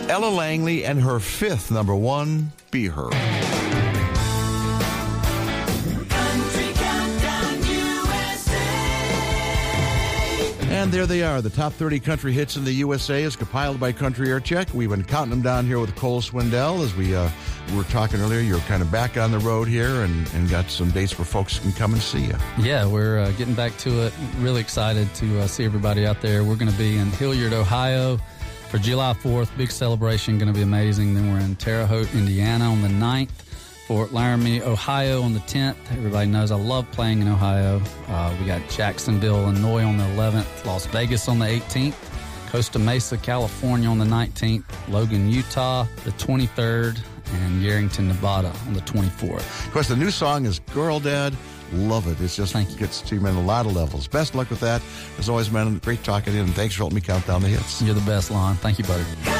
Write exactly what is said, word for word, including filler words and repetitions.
Ella Langley and her fifth number one, Be Her. And there they are, the top thirty country hits in the U S A as compiled by Country Air Check. We've been counting them down here with Cole Swindell as we uh, were talking earlier. You're kind of back on the road here and, and got some dates where folks can come and see you. Yeah, we're uh, getting back to it. Really excited to uh, see everybody out there. We're going to be in Hilliard, Ohio for July fourth. Big celebration, going to be amazing. Then we're in Terre Haute, Indiana on the ninth. Fort Laramie, Ohio on the tenth. Everybody knows I love playing in Ohio. Uh, we got Jacksonville, Illinois on the eleventh. Las Vegas on the eighteenth. Costa Mesa, California on the nineteenth. Logan, Utah the twenty-third. And Yarrington, Nevada on the twenty-fourth. Of course, the new song is Girl Dad. Love it. It just Thank you. Gets to you on a lot of levels. Best luck with that. As always, man, great talking to you, and thanks for helping me count down the hits. You're the best, Lon. Thank you, buddy.